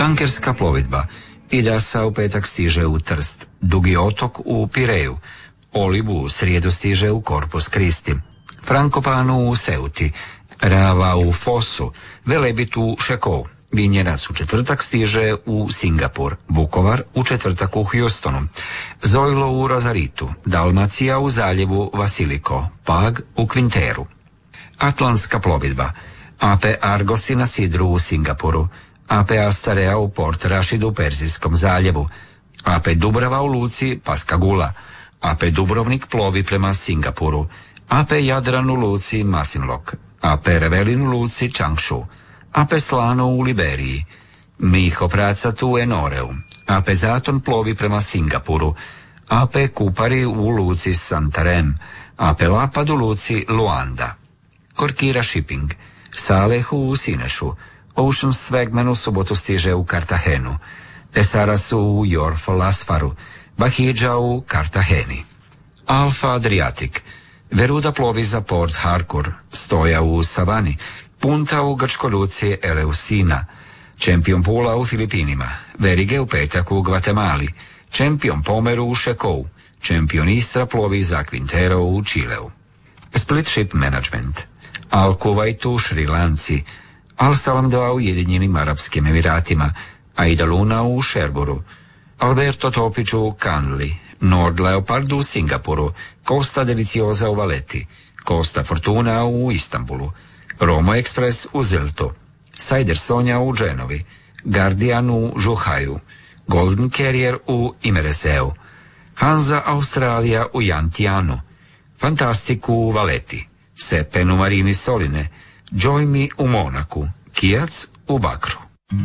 Tankerska plovidba. Idasa u petak stiže u Trst, Dugi otok u Pireju, Olibu u srijedu stiže u Corpus Christi, Frankopanu u Seuti, Rava u Fosu, Velebit u Šekou, Vinjerac u četvrtak stiže u Singapur, Vukovar u četvrtak u Houstonu, Zojlo u Rozaritu, Dalmacija u zaljevu Vasiliko, Pag u Kvinteru. Atlantska plovidba. AP Argosi na Sidru u Singapuru, AP Astarea u Port Rašidu u Perzijskom zaljevu, AP Dubrava u luci Paskagula, AP Dubrovnik plovi prema Singapuru, AP Jadran u luci Masinlok, AP Revelin u luci Changshu, AP Slano u Liberiji, Miho Pracat u Enoreu, AP Zaton plovi prema Singapuru, AP Kupari u luci Santarem, AP Lapad u luci Luanda. Korkira Shipping, Salehu u Sinešu, Ocean Swagman u subotu stiže u Kartahenu, Esaras u Jorf Lasfaru, Bahidža u Kartaheni. Alfa Adriatic, Veruda plovi za Port Harcourt, Stoja u Savani, Punta u grčkoj luci Eleusina, Čempion Pula u Filipinima, Verige u petak u Gvatemali, Čempion Pomeru u Šekou, Čempion Istra plovi za Quintero u Čileu. Split Ship Management, Al Kuwait u Šrilanci, Al Salam 2 u Ujedinjenim Arapskim Emiratima, Aida Luna u Šerburu, Alberto Topić u Kanli, Nord Leopard u Singapuru, Costa Deliciosa u Valeti, Costa Fortuna u Istanbulu, Romo Express u Ziltu, Sajder Sonja u Dženovi, Guardian u Žuhaju, Golden Carrier u Imereseu, Hansa Australija u Jantijanu, Fantastic u Valeti, Sepen u Marini Soline, Joy Me u Monaku, Kijac u Bakru.